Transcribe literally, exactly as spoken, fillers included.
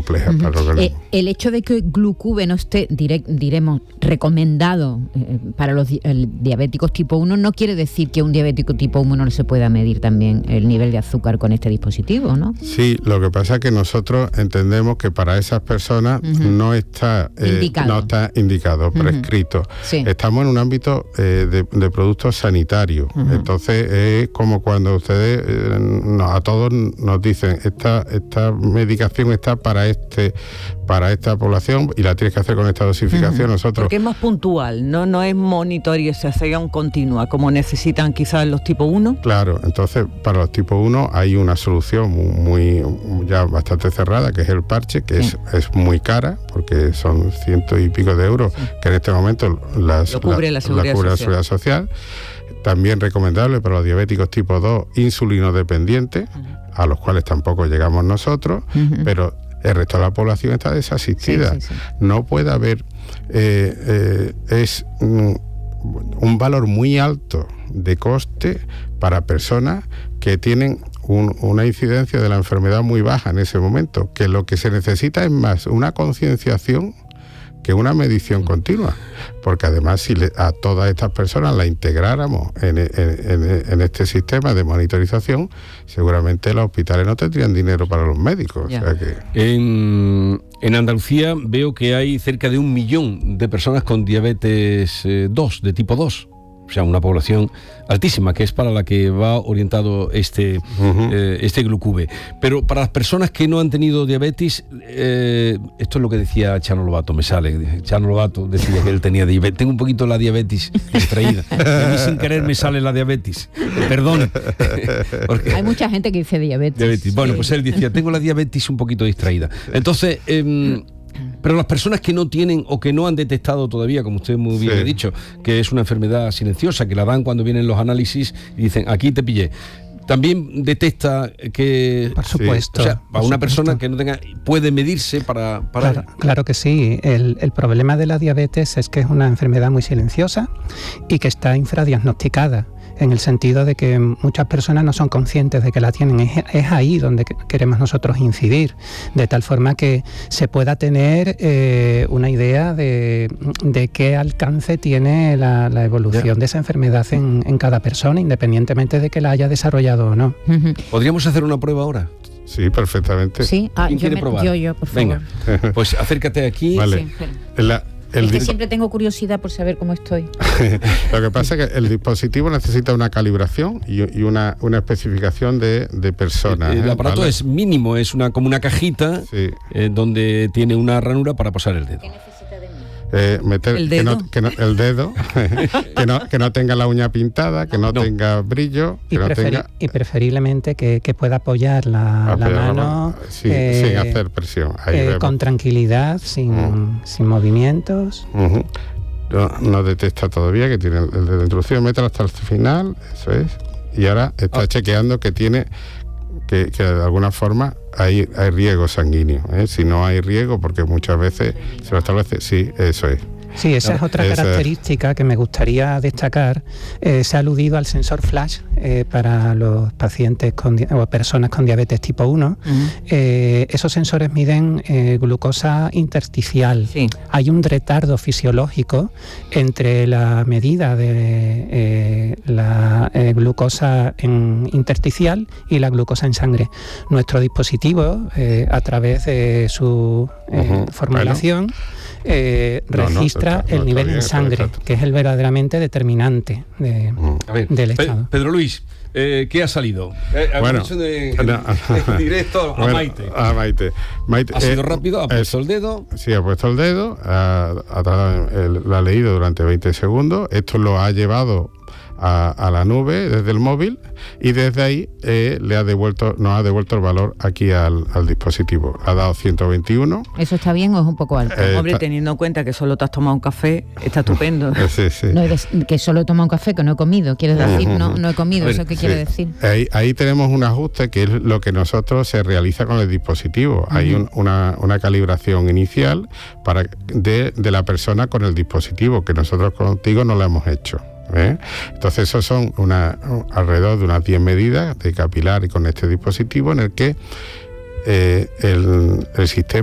complejas. Uh-huh. Para lo que eh, el hecho de que Glucube no esté, direct, diremos, recomendado eh, para los di- diabéticos tipo uno, no quiere decir que a un diabético tipo uno no se pueda medir también el nivel de azúcar con este dispositivo, ¿no? Sí, lo que pasa es que nosotros entendemos que para esas personas uh-huh. no está eh, indicado, no está indicado prescrito. Uh-huh. Sí. Estamos en un ámbito eh, de, de productos sanitarios. Uh-huh. Entonces es como cuando ustedes eh, no, a todos nos dicen esta esta medicación está para este para esta población y la tienes que hacer con esta dosificación. Uh-huh. Nosotros porque es más puntual, no no es monitorización continua como necesitan quizás los tipo uno. Claro, entonces para los tipo uno hay una solución muy, muy ya bastante cerrada, que es el parche, que sí. es, es muy cara porque son ciento y pico de euros, sí. que en este momento las, lo cubre la, la seguridad, la, cubre la social. seguridad social. También recomendable para los diabéticos tipo dos, insulino dependientes, uh-huh. a los cuales tampoco llegamos nosotros, uh-huh. pero el resto de la población está desasistida. Sí, sí, sí. No puede haber, eh, eh, es mm, un valor muy alto de coste para personas que tienen un, una incidencia de la enfermedad muy baja en ese momento, que lo que se necesita es más una concienciación que una medición continua, porque además si le, a todas estas personas la integráramos en, en, en, en este sistema de monitorización, seguramente los hospitales no tendrían dinero para los médicos. Yeah. O sea que... en, en Andalucía veo que hay cerca de un millón de personas con diabetes eh, dos, de tipo dos. O sea, una población altísima, que es para la que va orientado este, uh-huh. eh, este Glucube. Pero para las personas que no han tenido diabetes, eh, esto es lo que decía Chano Lobato, me sale. Chano Lobato decía que él tenía diabetes. Tengo un poquito la diabetes distraída. A mí sin querer me sale la diabetes. Perdón. Porque hay mucha gente que dice diabetes. diabetes. Bueno, pues él decía, tengo la diabetes un poquito distraída. Entonces... Eh, pero las personas que no tienen o que no han detectado todavía, como usted muy bien sí. ha dicho, que es una enfermedad silenciosa, que la dan cuando vienen los análisis y dicen, aquí te pillé. También detecta que... Por supuesto. O sea, a una supuesto. persona que no tenga... puede medirse para... para... Claro, claro que sí. El, el problema de la diabetes es que es una enfermedad muy silenciosa y que está infradiagnosticada, en el sentido de que muchas personas no son conscientes de que la tienen. Es, es ahí donde queremos nosotros incidir, de tal forma que se pueda tener eh, una idea de, de qué alcance tiene la, la evolución yeah. de esa enfermedad en, en cada persona, independientemente de que la haya desarrollado o no. Uh-huh. ¿Podríamos hacer una prueba ahora? Sí, perfectamente. Sí, ah, ¿Quién yo quiere me, probar? Yo, yo, por favor. Venga, pues acércate aquí. Vale. Sí, la, el es que dis- siempre tengo curiosidad por saber cómo estoy. Lo que pasa es que el dispositivo necesita una calibración y, y una, una especificación de, de personas. El, el aparato ¿vale? es mínimo, es una como una cajita sí. eh, donde tiene una ranura para posar el dedo. ¿Qué necesita de mí? Eh, meter ¿El que dedo? no, que no, el dedo que, no, que no tenga la uña pintada, que no, no. tenga brillo, que y, no preferi- tenga y preferiblemente que, que pueda apoyar la, apoyar la mano sí, eh, sin hacer presión. Ahí eh, con tranquilidad, sin, uh. sin movimientos. Uh-huh. No, no detecta todavía que tiene el dedo introducido, mételo hasta el final, eso es. Y ahora está oh. chequeando que tiene que, que de alguna forma hay, hay riego sanguíneo, ¿eh? Si no hay riego, porque muchas veces se lo establece, sí, eso es. Sí, esa es otra esa característica es. que me gustaría destacar. Eh, se ha aludido al sensor flash eh, para los pacientes con di- o personas con diabetes tipo uno. Uh-huh. Eh, esos sensores miden eh, glucosa intersticial. Sí. Hay un retardo fisiológico entre la medida de eh, la eh, glucosa en intersticial y la glucosa en sangre. Nuestro dispositivo, eh, a través de su eh, uh-huh. formulación, bueno. Eh, registra no, no, no, el nivel bien, en sangre, que es el verdaderamente determinante de, a ver, del estado. Pe- Pedro Luis, eh, ¿qué ha salido? Eh, bueno, de, no, en directo a bueno, Maite. A Maite. Maite ha sido eh, rápido, ha puesto eh, el dedo. Sí, ha puesto el dedo, ha, ha, el, lo ha leído durante veinte segundos. Esto lo ha llevado a, a la nube desde el móvil y desde ahí eh, le ha devuelto, nos ha devuelto el valor aquí al, al dispositivo. Ha dado ciento veintiuno. ¿Eso está bien o es un poco alto? Eh, Hombre, está... teniendo en cuenta que solo te has tomado un café, está estupendo. Sí, sí. No, que solo he tomado un café, que no he comido. ¿Quieres decir? No, no he comido. Ver, ¿eso qué sí. quiere decir? Ahí, ahí tenemos un ajuste que es lo que nosotros se realiza con el dispositivo. Uh-huh. Hay un, una, una calibración inicial para de, de la persona con el dispositivo, que nosotros contigo no lo hemos hecho. ¿Eh? Entonces esos son una, alrededor de unas diez medidas de capilar y con este dispositivo en el que eh, el, el sistema